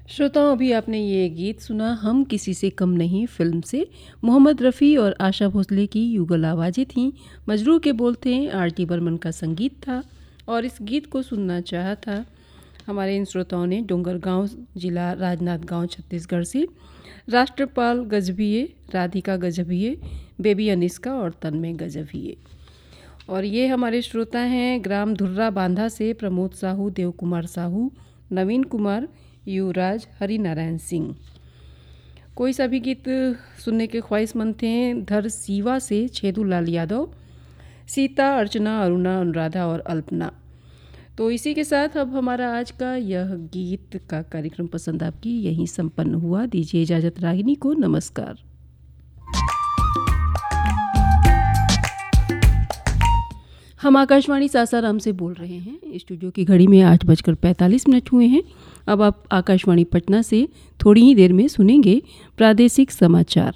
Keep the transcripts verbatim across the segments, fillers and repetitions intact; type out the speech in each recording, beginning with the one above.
श्रोताओं, अभी आपने ये गीत सुना हम किसी से कम नहीं फिल्म से। मोहम्मद रफ़ी और आशा भोसले की युगल आवाज़ें थीं। मजरू के बोल थे, आर टी बर्मन का संगीत था और इस गीत को सुनना चाहा था हमारे इन श्रोताओं ने डोंगरगांव जिला राजनांदगांव छत्तीसगढ़ से राष्ट्रपाल गजभिये, राधिका गजभिये, बेबी अनिस्का और तन्मय गजभिये। और ये हमारे श्रोता हैं ग्राम धुर्रा बांधा से प्रमोद साहू, देव कुमार साहू, नवीन कुमार, युवराज, हरिनारायण सिंह। कोई सा भी गीत सुनने के ख्वाहिशमंद थे धर सीवा से छेदूलाल यादव, सीता, अर्चना, अरुणा, अनुराधा और अल्पना। तो इसी के साथ अब हमारा आज का यह गीत का कार्यक्रम पसंद आपकी यहीं संपन्न हुआ। दीजिए इजाज़त रागिनी को। नमस्कार। हम आकाशवाणी सासाराम से बोल रहे हैं। स्टूडियो की घड़ी में आठ बजकर पैंतालीस मिनट हुए हैं। अब आप आकाशवाणी पटना से थोड़ी ही देर में सुनेंगे प्रादेशिक समाचार।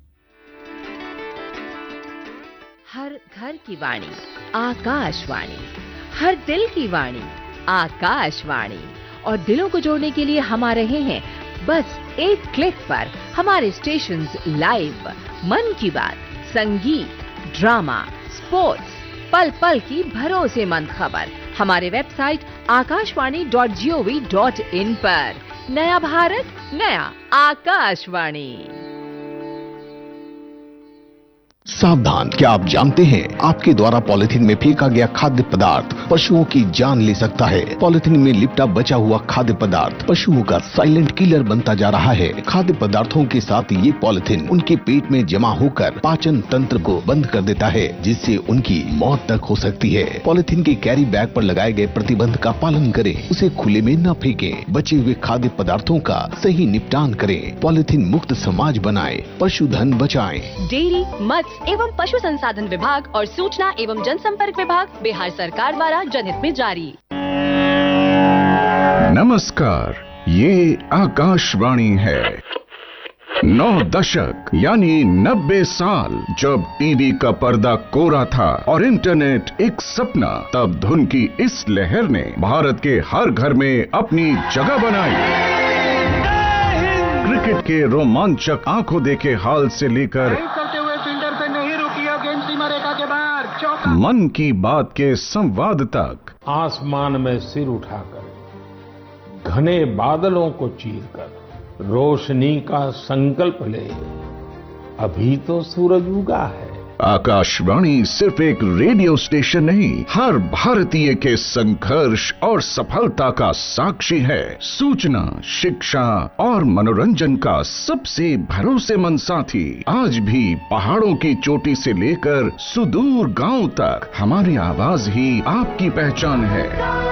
हर घर की वाणी आकाशवाणी, हर दिल की वाणी आकाशवाणी। और दिलों को जोड़ने के लिए हम आ रहे हैं बस एक क्लिक पर। हमारे स्टेशंस लाइव, मन की बात, संगीत, ड्रामा, स्पोर्ट्स, पल पल की भरोसेमंद खबर हमारे website Akashvani dot G O V dot in पर। नया भारत, नया आकाशवाणी। सावधान, क्या आप जानते हैं आपके द्वारा पॉलिथीन में फेंका गया खाद्य पदार्थ पशुओं की जान ले सकता है। पॉलिथीन में लिपटा बचा हुआ खाद्य पदार्थ पशुओं का साइलेंट किलर बनता जा रहा है। खाद्य पदार्थों के साथ ये पॉलिथीन उनके पेट में जमा होकर पाचन तंत्र को बंद कर देता है, जिससे उनकी मौत तक हो सकती है। पॉलिथीन के कैरी बैग पर लगाए गए प्रतिबंध का पालन करें, उसे खुले में न फेंकें। बचे हुए खाद्य पदार्थों का सही निपटान करें। पॉलिथीन मुक्त समाज बनाएं, पशुधन बचाएं। डेयरी, मत्स्य एवं पशु संसाधन विभाग और सूचना एवं जनसंपर्क विभाग बिहार सरकार द्वारा जनहित में जारी। नमस्कार, ये आकाशवाणी है। नौ दशक यानी नब्बे साल जब टीवी का पर्दा कोरा था और इंटरनेट एक सपना, तब धुन की इस लहर ने भारत के हर घर में अपनी जगह बनाई। क्रिकेट के रोमांचक आंखों देखे हाल से लेकर मन की बात के संवाद तक, आसमान में सिर उठाकर घने बादलों को चीरकर रोशनी का संकल्प ले, अभी तो सूरज उगा है। आकाशवाणी सिर्फ एक रेडियो स्टेशन नहीं, हर भारतीय के संघर्ष और सफलता का साक्षी है। सूचना, शिक्षा और मनोरंजन का सबसे भरोसेमंद साथी। आज भी पहाड़ों की चोटी से लेकर सुदूर गांव तक हमारी आवाज ही आपकी पहचान है।